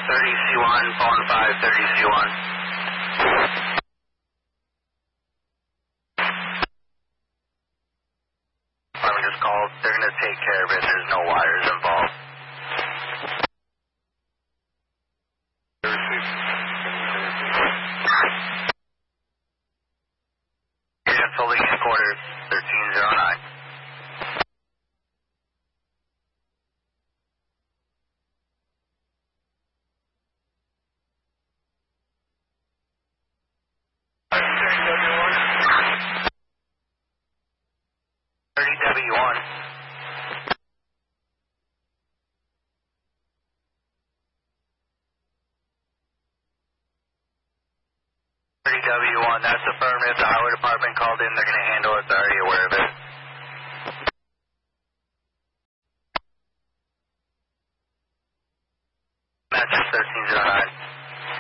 30C1, phone 5, 30C1. Let me just call. They're going to take care of it. There's no wires involved. Units holding in quarters, 1309. W1. W1, that's affirmative. The highway department called in. They're going to handle it. They're already aware of it. Matches 1309.